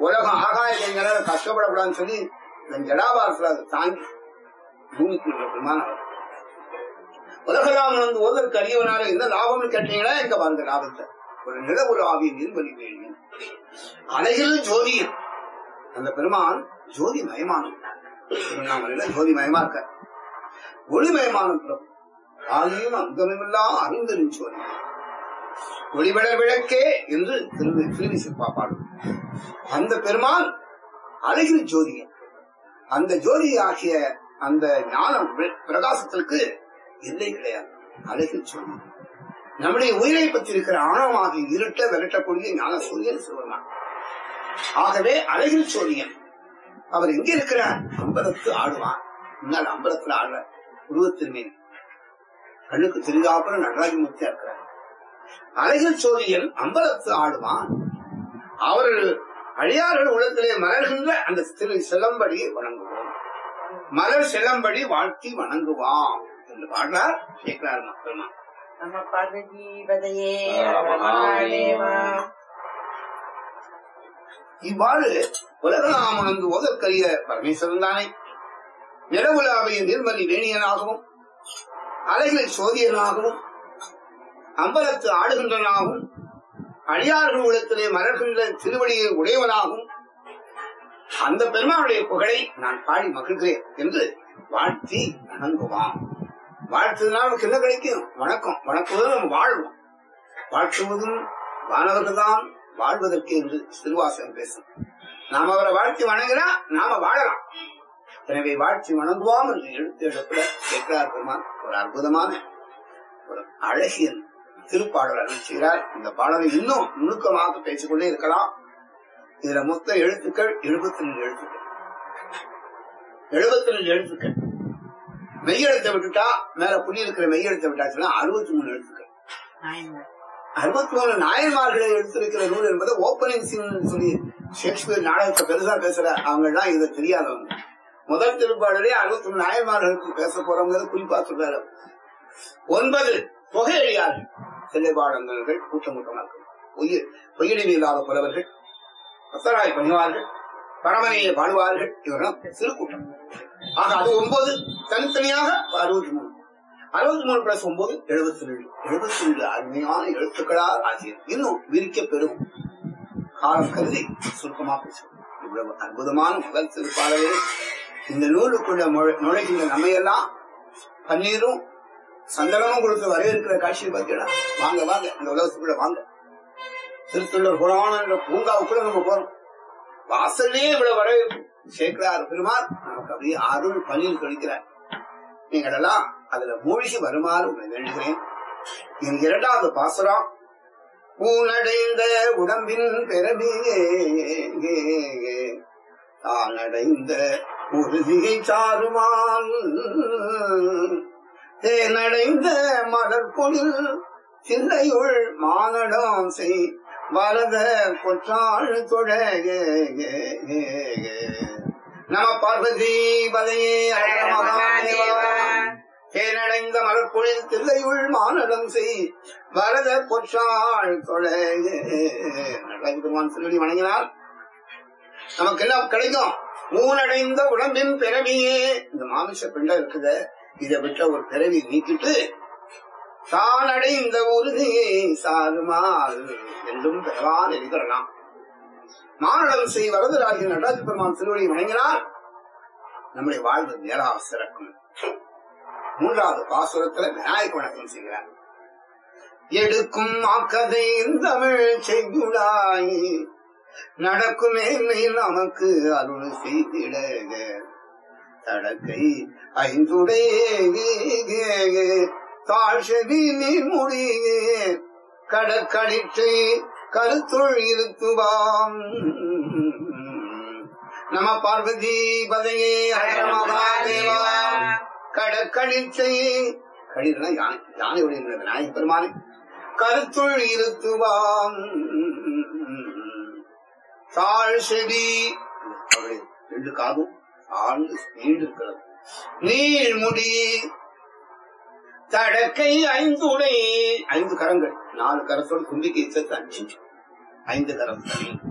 உலகம் ஆகாயங்களை கஷ்டப்படக்கூடாதுன்னு சொல்லி ஜடாபாரத்துல அதை தாங்கி பூமிக்கு பெருமான் அவர் உலகராமன் வந்து ஓதற்கு அறியவனால என்ன லாபம்னு கேட்டீங்களா? எங்க பாருங்க லாபத்தை. ஒரு நில ஒரு ஆவியின் நீர்வழி வேணும் அலைகள் ஜோதியில் அந்த பெருமான் ஜோதி மயமானம் திருவண்ணாமலையில ஜோதி மயமா இருக்க ஒளிமயமானம் பிரபு ஆகியும் அங்கமில்லா அறிந்தரின் ஜோதி ஒளிவளர் விளக்கே என்று திருவி சிற்பாப்பாடும் அந்த பெருமான் அழகில் ஜோதிய அந்த ஜோதி ஆகிய அந்த ஞானம் பிரகாசத்திற்கு எல்லை கிடையாது. அழகில் ஜோதி நம்முடைய உயிரை பற்றி இருக்கிற ஆழமாக இருட்ட விரட்டக்கூடிய ஞான சூரியன் சிவருமான். ஆகவே அழகில் சூரியன் அவர் எங்க இருக்கிறார்? அம்பலத்து ஆடுவான். முன்னால் அம்பலத்துல ஆடுற உருவத்தின் மேல் கண்ணுக்கு தெரியாப்புறம் நடராஜமூர்த்தியா இருக்கிறார். அழகில் சோழியன் அம்பலத்து ஆடுவான். அவர் அழியார்கள் உள்ளத்திலே மலர்கின்ற அந்த திரு செல்லம்படி வணங்குவோம், மலர் செல்லம்படி வாழ்த்தி வணங்குவான் என்று பாடுறார் கேட்கிறார் மக்கள். இவ்வாறு உலகநாமனந்து ஓதற்கரிய பரமேஸ்வரன் தானே நிலவுலாவிய நிர்மலி வேணியனாகவும் அலைகளில் சோதியனாகவும் அம்பலத்து ஆடுகின்றனாகவும் அழியார்கள் உள்ளத்திலே மலர்கின்ற திருவடியை உடையவனாகவும் அந்த பெருமானுடைய புகழை நான் பாடி மகிழ்கிறேன் என்று வாழ்த்தி வணங்குவான். வாழ்த்துவதனால் நமக்கு என்ன கிடைக்கும்? வணக்கம். வணக்குவதும் நம்ம வாழ்வோம். வாழ்த்துவதும் வானவர்கள் தான் வாழ்வதற்கு என்று திருவாசகம் பேசும். நாம் அவரை வாழ்த்தி வணங்கினா நாம வாழலாம். எனவே வாழ்த்தி வணங்குவோம் என்று எழுத்து இடத்துல கேட்கிறார் பெருமான். ஒரு அற்புதமான ஒரு அழகிய திருப்பாடல் அனுப்பிச்சார். இந்த பாடலை இன்னும் நுணுக்கமாக பேசிக்கொண்டே இருக்கலாம். இதுல மொத்த எழுத்துக்கள் 72 எழுத்துக்கள். 72 எழுத்துக்கள். மெய்யெழுத்தை விட்டுட்டா மேல புள்ளி இருக்கிற மெய்யெழுத்தை விட்டாச்சுன்னா 63 எழுத்துக்கள். 63 நாயன்மார்களை எடுத்திருக்கிற நூல் என்பது ஓப்பனிங் சீன் சொல்லி ஷேக்ஸ்பியர் நாடகத்தை பெருசா பேசுற அவங்க எல்லாம் இதை தெரியாதவங்க. முதல் திருப்பாடலே 63 நாயன்மார்களுக்கு பேச போறவங்க குறிப்பா சொல்றாரு. 9 தொகை எழியார்கள், செல்லைபாடங்கள், கூட்டம் கூட்டமாக பொய்யடிவு இல்லாத புலவர்கள், பத்தராய் பணிவார்கள், பரமனையை பாடுவார்கள், இவரெல்லாம் சிறு கூட்டம். ஆக அது 9 தனித்தனியாக 63. 63 பிளஸ் 9 72. 72 அருமையான எழுத்துக்களால் ஆகிய இன்னும் விரிக்க பெறும் காலம் கருதி சுருக்கமா பேசுவோம். இவ்வளவு அற்புதமான முதல் திருப்பாடலே இந்த நூலுக்குள்ள நுழைகின்ற நம்மையெல்லாம் பன்னீரும் சந்தனமும் கொடுத்து வரவேற்கிற காட்சியை பார்த்தீங்கன்னா வாங்க வாங்க இந்த உலகத்துக்குள்ள வாங்க. திருத்தொள்ளர் புராண என்ற பூங்காவுக்குள்ள நம்ம போறோம். வாசல்லே இவ்வளவு வரவேற்பு சேர்க்கிறார் பெருமாள். நமக்கு அப்படியே அருள் பணியில் கழிக்கிறார். நீங்கள் எல்லாம் அதுல மூழ்கி வருமாறு வேண்டுகிறேன். என் 2வது பாசுரம் ஊனடைந்த உடம்பின் பெருமையே தானடைந்த உறுதியை சாருமான் தேனடைந்த மலர்பொழில் சிந்தையுள் மானடம் செய் வரத கொற்றாள் தொழ நம பார்வதி பதையே தேனடைந்த மலர்பொழில் தில்லையுள் மானடம் செய் வரத கொற்றாள் தொழ சொல்லி வணங்கினால் நமக்கு என்ன கிடைக்கும்? ஊனடைந்த உடம்பின் பிறவியே. இந்த மாமிச பிண்டம் இருக்குது, இதை விட்ட ஒரு பிறவி நீக்கிட்டு தான் அடைந்த உறுதியை சாருமால் என்றும் பெறவான் என்கிறலாம். மானடம் செய் வரதராகிய நடராஜ பெருமான் திருவடி வணங்கினால் நம்முடைய வாழ்வு மேலாக சிறக்கும். 3வது பாசுரத்துல விநாயக வணக்கம் செய்கிறார். எடுக்கும் ஆக்கதை தமிழ் செய்யுளாய் நடக்குமே நமக்கு அருள் செய்திட தடக்கை 5 தாழ்செவி முடியே கடற்கடிற்று கருத்துள் இருத்துவாம் நம பார்வதி பதையே மகாதேவா. கடற்கடிற்றை கடிதம் யானையுடைய விநாயக பெருமானை கருத்துள் இருத்துவாம் தாழ் செவி அவருடைய 2 காதும் ஆழ்ந்து நீண்டிருக்கிறது. நீழ்முடி தடக்கை 5 உடை 5 கரங்கள் 4 கரத்தோடு தும்பிக்கை சேர்த்து 5 கரம்